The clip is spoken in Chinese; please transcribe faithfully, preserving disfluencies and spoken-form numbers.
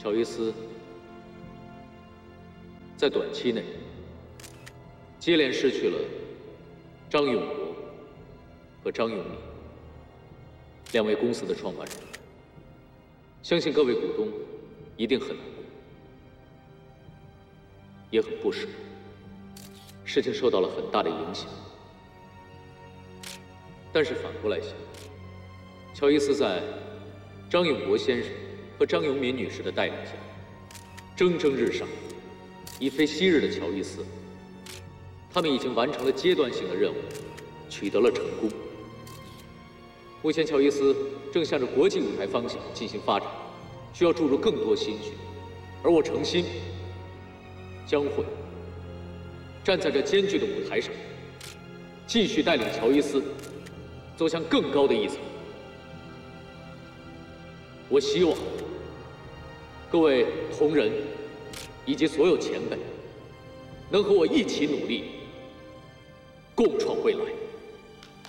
乔伊斯在短期内接连失去了张永国和张永礼两位公司的创办人，相信各位股东一定很难过，也很不舍，事情受到了很大的影响。但是反过来想，乔伊斯在张永国先生和张永敏女士的带领下，蒸蒸日上，已非昔日的乔伊斯。他们已经完成了阶段性的任务，取得了成功。目前，乔伊斯正向着国际舞台方向进行发展，需要注入更多心血，而我诚心将会站在这艰巨的舞台上，继续带领乔伊斯走向更高的一层。我希望各位同仁以及所有前辈能和我一起努力，共创未来。